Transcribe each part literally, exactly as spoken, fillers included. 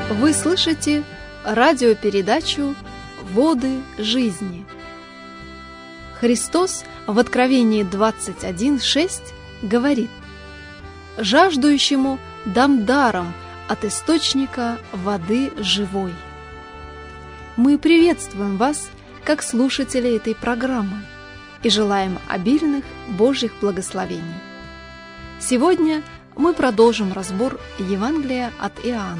Вы слышите радиопередачу «Воды жизни». Христос в Откровении двадцать один шесть говорит: «Жаждущему дам даром от источника воды живой». Мы приветствуем вас, как слушатели этой программы, и желаем обильных Божьих благословений. Сегодня мы продолжим разбор Евангелия от Иоанна.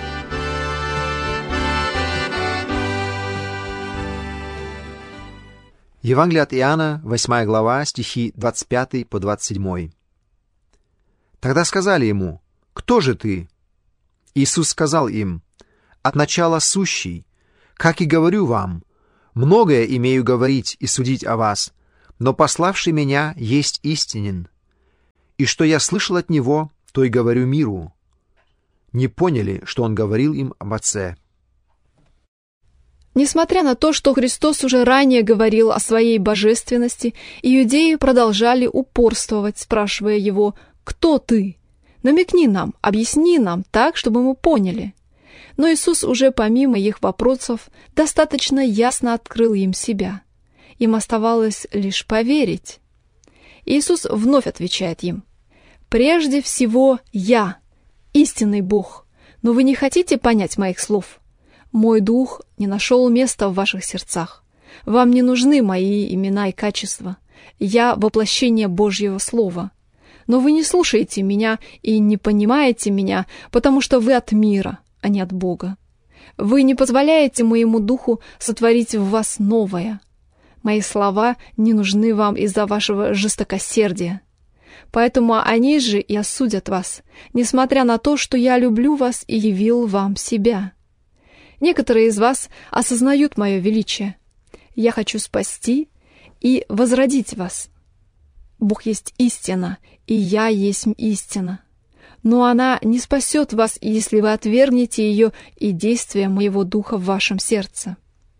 Евангелие от Иоанна, восьмая глава, стихи двадцать пятый по двадцать седьмой. Тогда сказали ему: «Кто же ты?» Иисус сказал им: «От начала сущий. Как и говорю вам, многое имею говорить и судить о вас, но пославший меня есть истинен. И что я слышал от него, то и говорю миру». Не поняли, что он говорил им об Отце. Несмотря на то, что Христос уже ранее говорил о своей божественности, иудеи продолжали упорствовать, спрашивая его: «Кто ты? Намекни нам, объясни нам так, чтобы мы поняли». Но Иисус уже помимо их вопросов достаточно ясно открыл им себя. Им оставалось лишь поверить. Иисус вновь отвечает им: «Прежде всего я, истинный Бог, но вы не хотите понять моих слов. Мой дух не нашел места в ваших сердцах. Вам не нужны мои имена и качества. Я воплощение Божьего Слова. Но вы не слушаете меня и не понимаете меня, потому что вы от мира, а не от Бога. Вы не позволяете моему духу сотворить в вас новое. Мои слова не нужны вам из-за вашего жестокосердия. Поэтому они же и осудят вас, несмотря на то, что я люблю вас и явил вам себя. Некоторые из вас осознают мое величие. Я хочу спасти и возродить вас. Бог есть истина, и я есть истина. Но она не спасет вас, если вы отвергнете ее и действия моего духа в вашем сердце».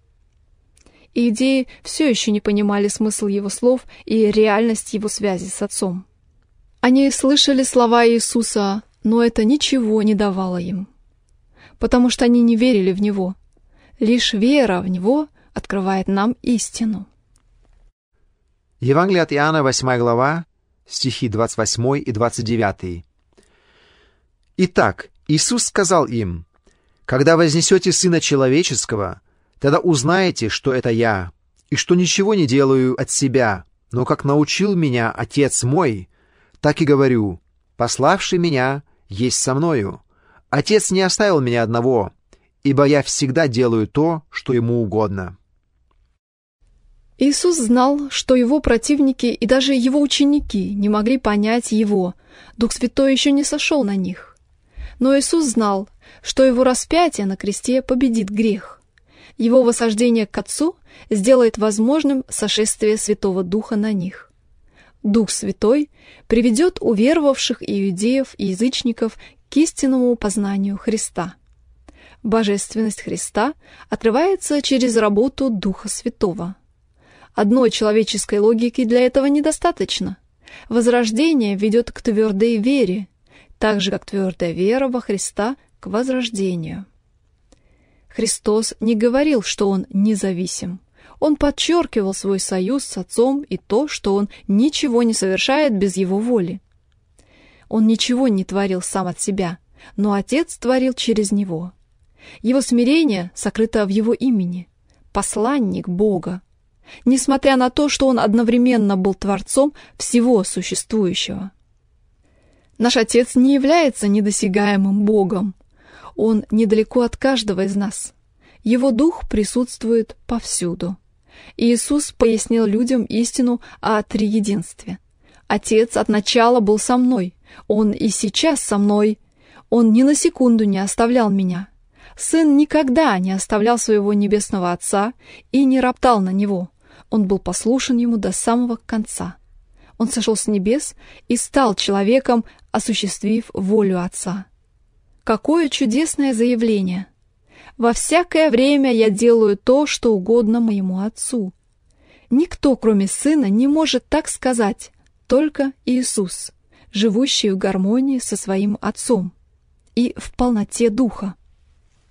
Иудеи все еще не понимали смысл его слов и реальность его связи с Отцом. Они слышали слова Иисуса, но это ничего не давало им, потому что они не верили в Него. Лишь вера в Него открывает нам истину. Евангелие от Иоанна, восьмая глава, стихи двадцать восьмой и двадцать девятый. «Итак, Иисус сказал им: «Когда вознесете Сына Человеческого, тогда узнаете, что это Я, и что ничего не делаю от себя, но как научил меня Отец мой, так и говорю: пославший меня есть со мною. Отец не оставил меня одного, ибо я всегда делаю то, что ему угодно». Иисус знал, что его противники и даже его ученики не могли понять его, Дух Святой еще не сошел на них. Но Иисус знал, что его распятие на кресте победит грех. Его восхождение к Отцу сделает возможным сошествие Святого Духа на них. Дух Святой приведет уверовавших иудеев и язычников к истинному познанию Христа. Божественность Христа открывается через работу Духа Святого. Одной человеческой логики для этого недостаточно. Возрождение ведет к твердой вере, так же, как твердая вера во Христа к возрождению. Христос не говорил, что Он независим. Он подчеркивал свой союз с Отцом и то, что Он ничего не совершает без Его воли. Он ничего не творил сам от себя, но Отец творил через Него. Его смирение сокрыто в Его имени – посланник Бога, несмотря на то, что Он одновременно был Творцом всего существующего. Наш Отец не является недосягаемым Богом. Он недалеко от каждого из нас. Его Дух присутствует повсюду. Иисус пояснил людям истину о триединстве. Отец от начала был со мной. Он и сейчас со мной. Он ни на секунду не оставлял меня. Сын никогда не оставлял своего небесного Отца и не роптал на Него. Он был послушен Ему до самого конца. Он сошел с небес и стал человеком, осуществив волю Отца. Какое чудесное заявление! «Во всякое время я делаю то, что угодно моему Отцу». Никто, кроме Сына, не может так сказать, только Иисус, живущий в гармонии со своим Отцом и в полноте Духа.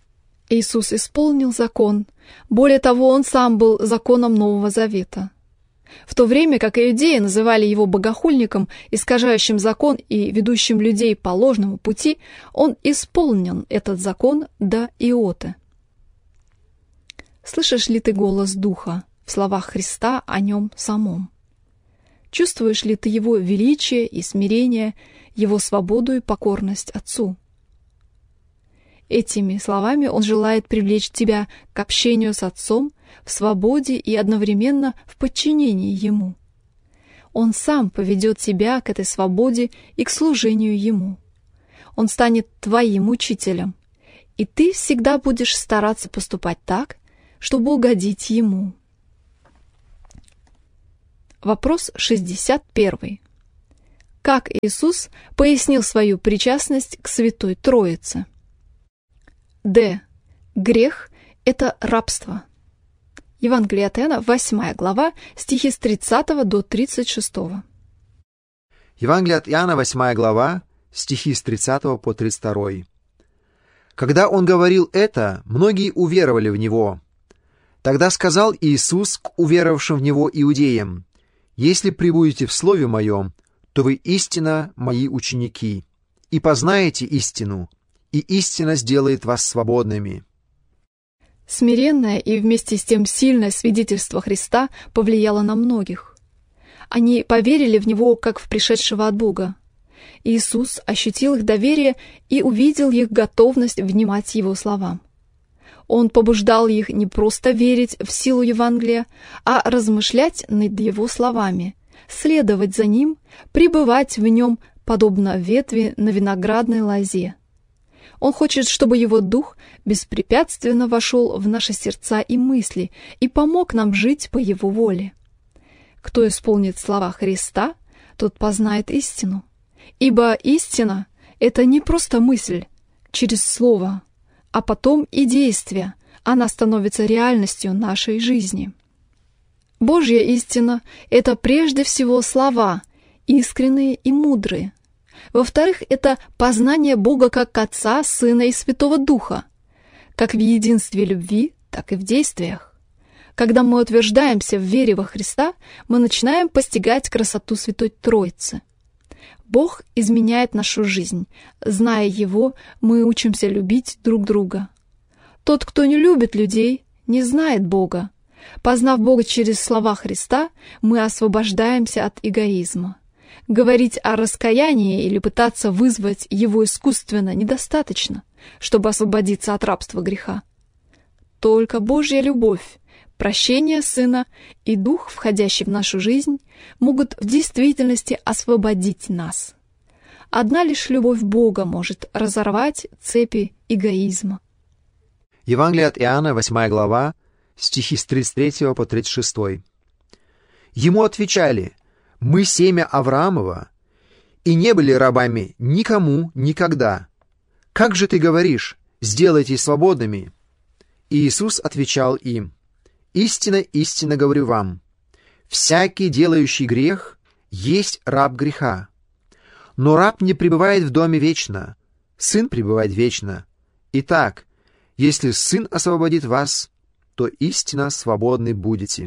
Иисус исполнил закон. Более того, Он сам был законом Нового Завета. В то время как иудеи называли Его богохульником, искажающим закон и ведущим людей по ложному пути, Он исполнил этот закон до иоты. Слышишь ли ты голос Духа в словах Христа о Нем самом? Чувствуешь ли ты Его величие и смирение, Его свободу и покорность Отцу? Этими словами Он желает привлечь тебя к общению с Отцом в свободе и одновременно в подчинении Ему. Он сам поведет тебя к этой свободе и к служению Ему. Он станет твоим учителем, и ты всегда будешь стараться поступать так, чтобы угодить Ему. Вопрос шестьдесят один. Как Иисус пояснил свою причастность к Святой Троице? Д. Грех – это рабство. Евангелие от Иоанна, восьмая глава, стихи с тридцатого до тридцать шестого. Евангелие от Иоанна, восьмая глава, стихи с тридцатого по тридцать второй. Когда Он говорил это, многие уверовали в Него. Тогда сказал Иисус к уверовавшим в Него иудеям: «Если пребудете в Слове Моем, то вы истинно Мои ученики, и познаете истину, и истина сделает вас свободными». Смиренное и вместе с тем сильное свидетельство Христа повлияло на многих. Они поверили в Него, как в пришедшего от Бога. Иисус ощутил их доверие и увидел их готовность внимать Его словам. Он побуждал их не просто верить в силу Евангелия, а размышлять над Его словами, следовать за Ним, пребывать в Нем, подобно ветви на виноградной лозе. Он хочет, чтобы Его Дух беспрепятственно вошел в наши сердца и мысли и помог нам жить по Его воле. Кто исполнит слова Христа, тот познает истину. Ибо истина — это не просто мысль через слово, а потом и действие. Она становится реальностью нашей жизни. Божья истина — это прежде всего слова, искренние и мудрые. Во-вторых, это познание Бога как Отца, Сына и Святого Духа, как в единстве любви, так и в действиях. Когда мы утверждаемся в вере во Христа, мы начинаем постигать красоту Святой Троицы. Бог изменяет нашу жизнь. Зная Его, мы учимся любить друг друга. Тот, кто не любит людей, не знает Бога. Познав Бога через слова Христа, мы освобождаемся от эгоизма. Говорить о раскаянии или пытаться вызвать его искусственно недостаточно, чтобы освободиться от рабства греха. Только Божья любовь, прощение Сына и Дух, входящий в нашу жизнь, могут в действительности освободить нас. Одна лишь любовь Бога может разорвать цепи эгоизма. Евангелие от Иоанна, восьмая глава, стихи с тридцать третьего по тридцать шестой. Ему отвечали: «Мы семя Авраамова, и не были рабами никому никогда. Как же ты говоришь: сделайтесь свободными?» И Иисус отвечал им: «Истинно, истинно говорю вам, всякий, делающий грех, есть раб греха. Но раб не пребывает в доме вечно, Сын пребывает вечно. Итак, если Сын освободит вас, то истинно свободны будете».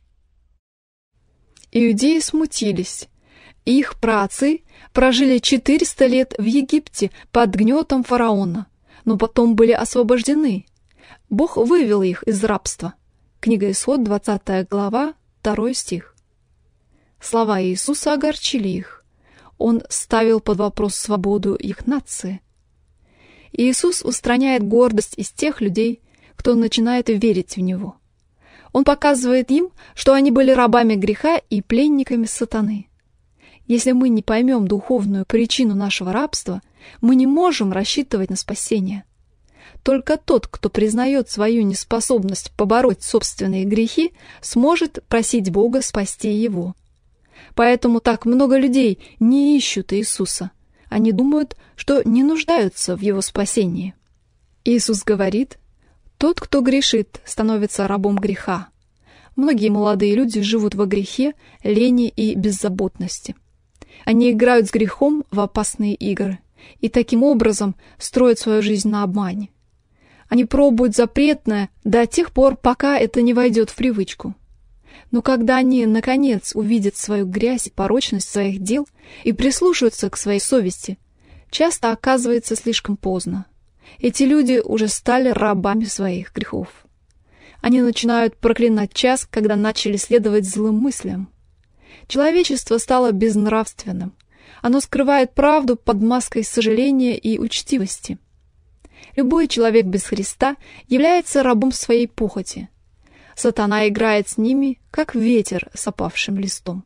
Иудеи смутились. Их праотцы прожили четыреста лет в Египте под гнетом фараона, но потом были освобождены. Бог вывел их из рабства. Книга Исход, двадцатая глава, второй стих. Слова Иисуса огорчили их. Он ставил под вопрос свободу их нации. Иисус устраняет гордость из тех людей, кто начинает верить в Него. Он показывает им, что они были рабами греха и пленниками сатаны. Если мы не поймем духовную причину нашего рабства, мы не можем рассчитывать на спасение. Только тот, кто признает свою неспособность побороть собственные грехи, сможет просить Бога спасти его. Поэтому так много людей не ищут Иисуса. Они думают, что не нуждаются в Его спасении. Иисус говорит: «Тот, кто грешит, становится рабом греха». Многие молодые люди живут во грехе, лени и беззаботности. Они играют с грехом в опасные игры и таким образом строят свою жизнь на обмане. Они пробуют запретное до тех пор, пока это не войдет в привычку. Но когда они, наконец, увидят свою грязь и порочность своих дел и прислушаются к своей совести, часто оказывается слишком поздно. Эти люди уже стали рабами своих грехов. Они начинают проклинать час, когда начали следовать злым мыслям. Человечество стало безнравственным. Оно скрывает правду под маской сожаления и учтивости. Любой человек без Христа является рабом своей похоти. Сатана играет с ними, как ветер с опавшим листом.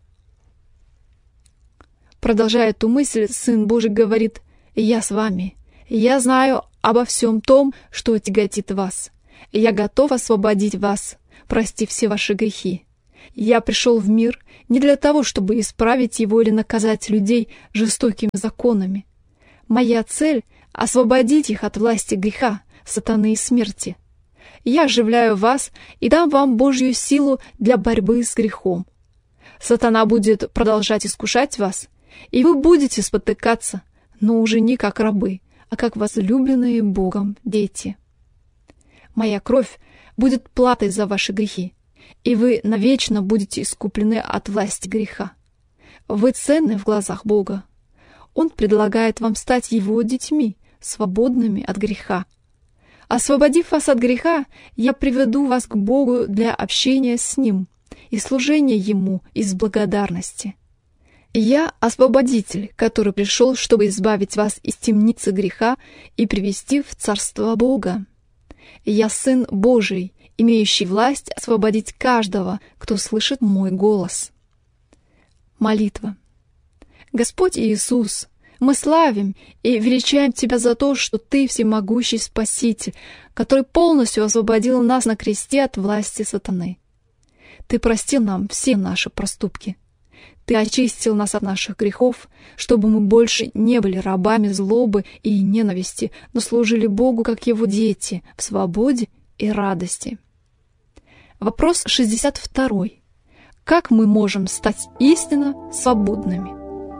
Продолжая эту мысль, Сын Божий говорит: «Я с вами. Я знаю обо всем том, что тяготит вас. Я готов освободить вас, простив все ваши грехи. Я пришел в мир не для того, чтобы исправить его или наказать людей жестокими законами. Моя цель — освободить их от власти греха, сатаны и смерти. Я оживляю вас и дам вам Божью силу для борьбы с грехом. Сатана будет продолжать искушать вас, и вы будете спотыкаться, но уже не как рабы, а как возлюбленные Богом дети. Моя кровь будет платой за ваши грехи, и вы навечно будете искуплены от власти греха. Вы ценны в глазах Бога. Он предлагает вам стать Его детьми, свободными от греха. Освободив вас от греха, я приведу вас к Богу для общения с Ним и служения Ему из благодарности. Я освободитель, который пришел, чтобы избавить вас из темницы греха и привести в Царство Бога. Я Сын Божий, имеющий власть освободить каждого, кто слышит мой голос». Молитва. Господь Иисус, мы славим и величаем Тебя за то, что Ты всемогущий Спаситель, который полностью освободил нас на кресте от власти сатаны. Ты простил нам все наши проступки. Ты очистил нас от наших грехов, чтобы мы больше не были рабами злобы и ненависти, но служили Богу как Его дети в свободе и радости. Вопрос шестьдесят второй. Как мы можем стать истинно свободными?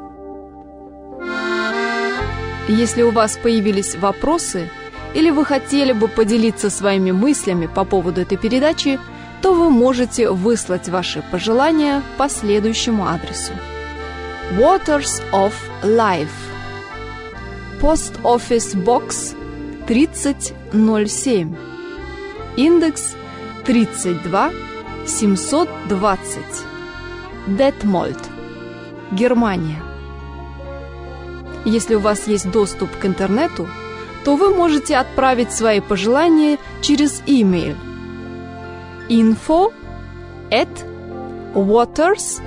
Если у вас появились вопросы, или вы хотели бы поделиться своими мыслями по поводу этой передачи, то вы можете выслать ваши пожелания по следующему адресу. Waters of Life, Post Office Box тридцать ноль семь, индекс тридцать два семьсот двадцать, Детмольд, Германия. Если у вас есть доступ к интернету, то вы можете отправить свои пожелания через имейл info at waters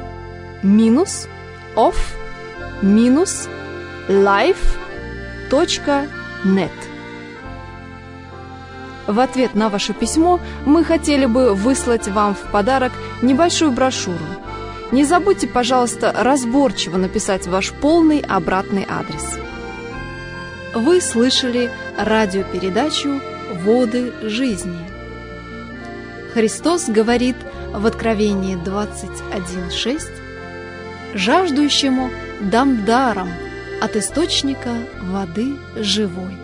of life точка нет. В ответ на ваше письмо мы хотели бы выслать вам в подарок небольшую брошюру. Не забудьте, пожалуйста, разборчиво написать ваш полный обратный адрес. Вы слышали радиопередачу «Воды жизни». Христос говорит в Откровении двадцать один шесть: «Жаждущему дам даром от источника воды живой».